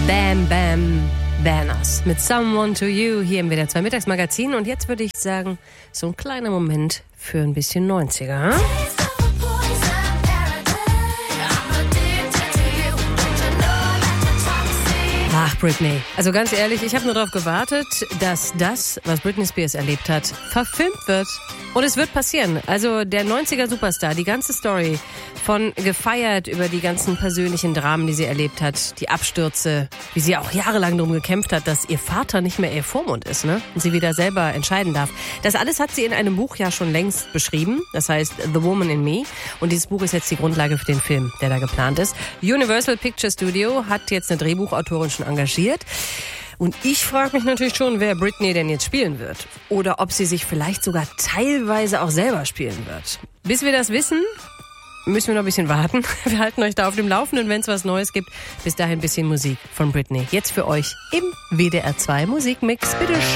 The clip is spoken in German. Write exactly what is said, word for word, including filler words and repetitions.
Bam Bam Banners mit Someone to You hier im W D R zwei Mittagsmagazin. Und jetzt würde ich sagen, so ein kleiner Moment für ein bisschen neunziger. Hm? Ach, Britney. Also ganz ehrlich, ich habe nur darauf gewartet, dass das, was Britney Spears erlebt hat, verfilmt wird. Und es wird passieren. Also der neunziger-Superstar, die ganze Story von gefeiert über die ganzen persönlichen Dramen, die sie erlebt hat, die Abstürze, wie sie auch jahrelang darum gekämpft hat, dass ihr Vater nicht mehr ihr Vormund ist, ne? Und sie wieder selber entscheiden darf. Das alles hat sie in einem Buch ja schon längst beschrieben. Das heißt The Woman in Me. Und dieses Buch ist jetzt die Grundlage für den Film, der da geplant ist. Universal Picture Studio hat jetzt eine Drehbuchautorin schon engagiert. Und ich frage mich natürlich schon, wer Britney denn jetzt spielen wird. Oder ob sie sich vielleicht sogar teilweise auch selber spielen wird. Bis wir das wissen, müssen wir noch ein bisschen warten. Wir halten euch da auf dem Laufenden, wenn es was Neues gibt. Bis dahin ein bisschen Musik von Britney. Jetzt für euch im W D R zwei Musikmix. Bitteschön.